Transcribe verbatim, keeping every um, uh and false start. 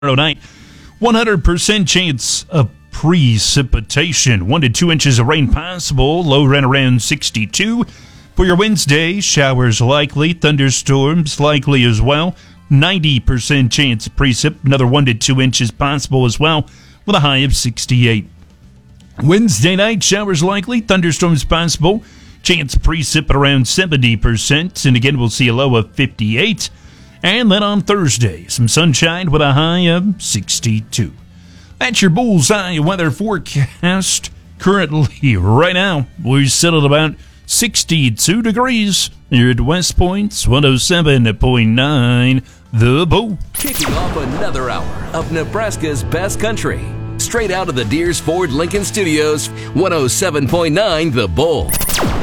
tomorrow night. one hundred percent chance of precipitation. One to two inches of rain possible. Low run around sixty-two. For your Wednesday, showers likely. Thunderstorms likely as well. ninety percent chance of precip. Another one to two inches possible as well, with a high of sixty-eight. Wednesday night, showers likely. Thunderstorms possible. Chance of precip at around seventy percent. And again, we'll see a low of fifty-eight. And then on Thursday, some sunshine with a high of sixty-two. That's your bullseye weather forecast. Currently, right now, we sit at about sixty-two degrees. Here at West Point's one oh seven point nine, The Bull. Kicking off another hour of Nebraska's best country. Straight out of the Deers Ford Lincoln Studios, one oh seven point nine, The Bull.